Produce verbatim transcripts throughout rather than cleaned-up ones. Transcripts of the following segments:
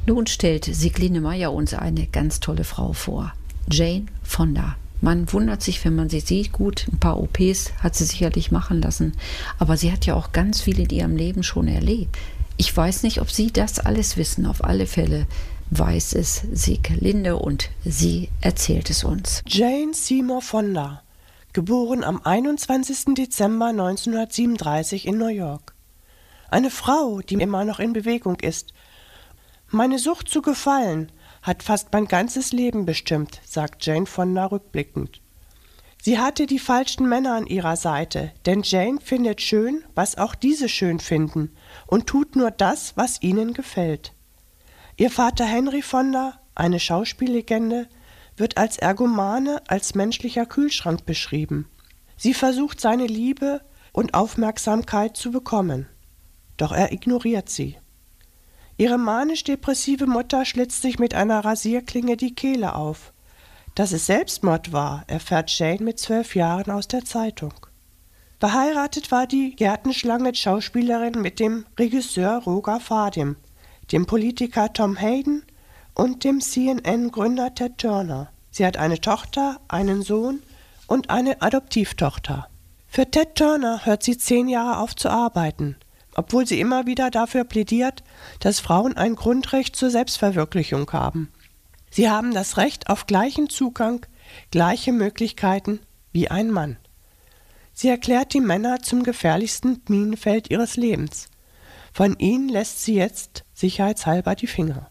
Nun stellt Sigline Meyer uns eine ganz tolle Frau vor, Jane Fonda. Man wundert sich, wenn man sie sieht, gut, ein paar O Ps hat sie sicherlich machen lassen, aber sie hat ja auch ganz viel in ihrem Leben schon erlebt. Ich weiß nicht, ob Sie das alles wissen, auf alle Fälle weiß es Sieglinde und sie erzählt es uns. Jane Seymour Fonda, geboren am einundzwanzigsten Dezember neunzehnhundertsiebenunddreißig in New York. Eine Frau, die immer noch in Bewegung ist. Meine Sucht zu gefallen hat fast mein ganzes Leben bestimmt, sagt Jane Fonda rückblickend. Sie hatte die falschen Männer an ihrer Seite, denn Jane findet schön, was auch diese schön finden und tut nur das, was ihnen gefällt. Ihr Vater Henry Fonda, eine Schauspiellegende, wird als Ergomane, als menschlicher Kühlschrank beschrieben. Sie versucht, seine Liebe und Aufmerksamkeit zu bekommen, doch er ignoriert sie. Ihre manisch-depressive Mutter schlitzt sich mit einer Rasierklinge die Kehle auf. Dass es Selbstmord war, erfährt Jane mit zwölf Jahren aus der Zeitung. Verheiratet war die Gärtenschlange-Schauspielerin mit dem Regisseur Roger Vadim, dem Politiker Tom Hayden und dem C N N-Gründer Ted Turner. Sie hat eine Tochter, einen Sohn und eine Adoptivtochter. Für Ted Turner hört sie zehn Jahre auf zu arbeiten, obwohl sie immer wieder dafür plädiert, dass Frauen ein Grundrecht zur Selbstverwirklichung haben. Sie haben das Recht auf gleichen Zugang, gleiche Möglichkeiten wie ein Mann. Sie erklärt die Männer zum gefährlichsten Minenfeld ihres Lebens. Von ihnen lässt sie jetzt sicherheitshalber die Finger.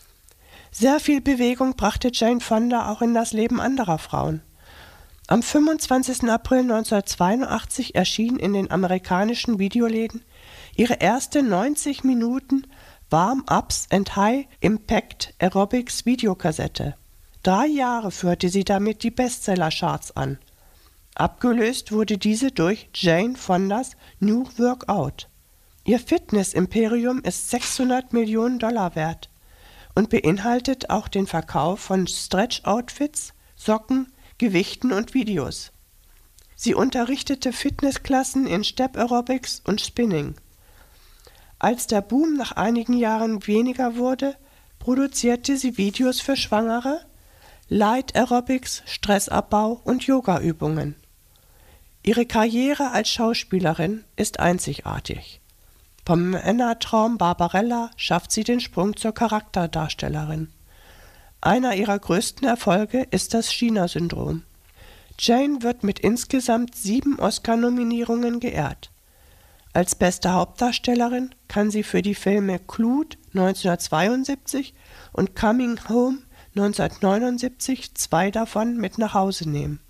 Sehr viel Bewegung brachte Jane Fonda auch in das Leben anderer Frauen. Am fünfundzwanzigsten April neunzehnhundertzweiundachtzig erschien in den amerikanischen Videoläden ihre erste neunzig Minuten Warm-Ups and High-Impact Aerobics Videokassette. Drei Jahre führte sie damit die Bestseller-Charts an. Abgelöst wurde diese durch Jane Fondas New Workout. Ihr Fitness-Imperium ist sechshundert Millionen Dollar wert und beinhaltet auch den Verkauf von Stretch-Outfits, Socken, Gewichten und Videos. Sie unterrichtete Fitnessklassen in Step-Aerobics und Spinning. Als der Boom nach einigen Jahren weniger wurde, produzierte sie Videos für Schwangere, Light Aerobics, Stressabbau und Yoga-Übungen. Ihre Karriere als Schauspielerin ist einzigartig. Vom Männertraum Barbarella schafft sie den Sprung zur Charakterdarstellerin. Einer ihrer größten Erfolge ist das China-Syndrom. Jane wird mit insgesamt sieben Oscar-Nominierungen geehrt. Als beste Hauptdarstellerin kann sie für die Filme Clute neunzehnhundertzweiundsiebzig und Coming Home neunzehnhundertneunundsiebzig zwei davon mit nach Hause nehmen.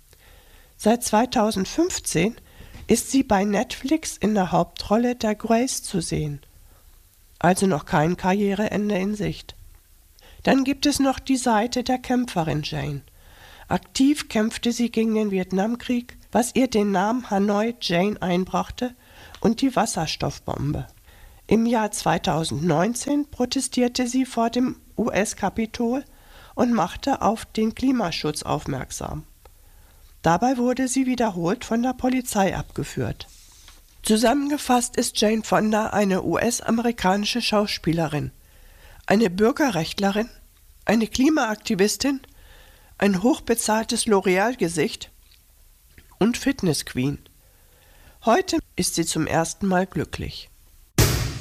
Seit zweitausendfünfzehn ist sie bei Netflix in der Hauptrolle der Grace zu sehen. Also noch kein Karriereende in Sicht. Dann gibt es noch die Seite der Kämpferin Jane. Aktiv kämpfte sie gegen den Vietnamkrieg, was ihr den Namen Hanoi Jane einbrachte, und die Wasserstoffbombe. Im Jahr zweitausendneunzehn protestierte sie vor dem U S-Kapitol und machte auf den Klimaschutz aufmerksam. Dabei wurde sie wiederholt von der Polizei abgeführt. Zusammengefasst ist Jane Fonda eine U S-amerikanische Schauspielerin, eine Bürgerrechtlerin, eine Klimaaktivistin, ein hochbezahltes L'Oreal-Gesicht und Fitness-Queen. Heute ist sie zum ersten Mal glücklich.